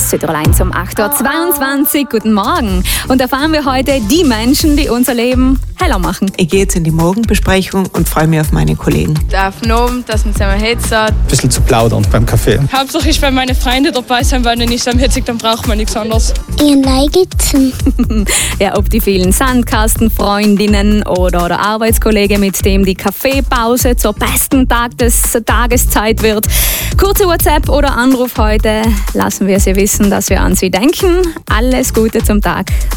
Südtirol zum 8.22 Uhr. Guten Morgen. Und erfahren wir heute die Menschen, die unser Leben heller machen. Ich gehe jetzt in die Morgenbesprechung und freue mich auf meine Kollegen. Auf den Abend, dass man zusammen hitzt. Ein bisschen zu plaudern beim Kaffee. Hauptsächlich, wenn meine Freunde dabei sind, weil wenn ich am hitzig, dann braucht man nichts anderes. Ihren Leigitzen. Ja, ob die vielen Sandkastenfreundinnen oder Arbeitskollege, mit dem die Kaffeepause zur besten Tageszeit wird. Kurze WhatsApp oder Anruf heute, lassen wir Sie wissen, dass wir an Sie denken. Alles Gute zum Tag.